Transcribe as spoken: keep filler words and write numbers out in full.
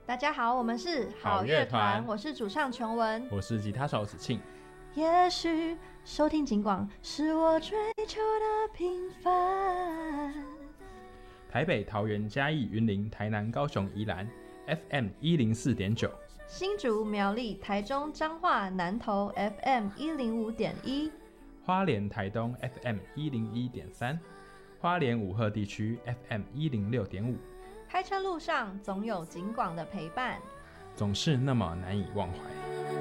大家好，我们是好乐团， 我是主唱琼文， 我是吉他手子庆。 也许收听警广是我追求的平凡。 台北、桃园、嘉义、云林、台南、高雄、宜兰 F M 一零四点九， 新竹、苗栗、台中、彰化、南投 F M 一零五点一， 花莲、台东 F M 一零一点三，花莲武鹤地区 F M 一零六点五。 开车路上总有警广的陪伴， 总是那么难以忘怀。